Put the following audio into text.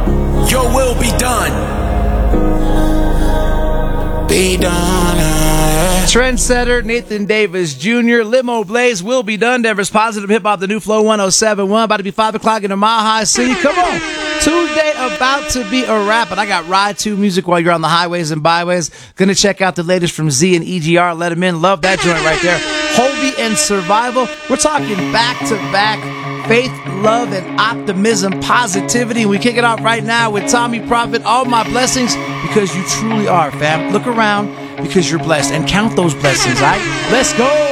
Your will be done. Be done. Trendsetter Nathan Davis Jr. Limo Blaze will be done. Denver's Positive Hip Hop, the new Flow 107.1. About to be 5 o'clock in the Mile High City. Come on. Tuesday about to be a wrap. And I got Ride 2 music while you're on the highways and byways. Gonna check out the latest from Z and EGR. Let them in. Love that joint right there. Hobie and Survival. We're talking back-to-back faith, love, and optimism, positivity. We kick it off right now with Tommy Prophet. All my blessings, because you truly are, fam. Look around, because you're blessed. And count those blessings, all right? Let's go.